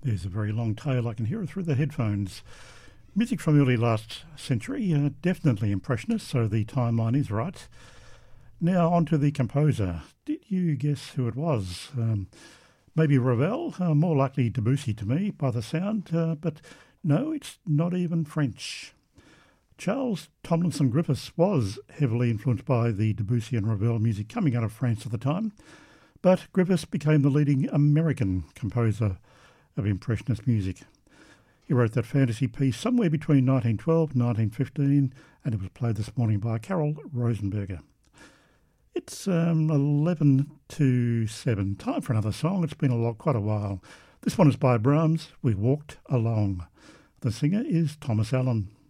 There's a very long tail. I can hear it through the headphones. Music from early last century, definitely Impressionist, so the timeline is right. Now on to the composer. Did you guess who it was? Maybe Ravel, more likely Debussy to me by the sound, but no, it's not even French. Charles Tomlinson Griffiths was heavily influenced by the Debussy and Ravel music coming out of France at the time, but Griffiths became the leading American composer of Impressionist music. He wrote that fantasy piece somewhere between 1912 and 1915, and it was played this morning by Carol Rosenberger. It's 11 to 7. Time for another song. It's been quite a while. This one is by Brahms, We Walked Along. The singer is Thomas Allen.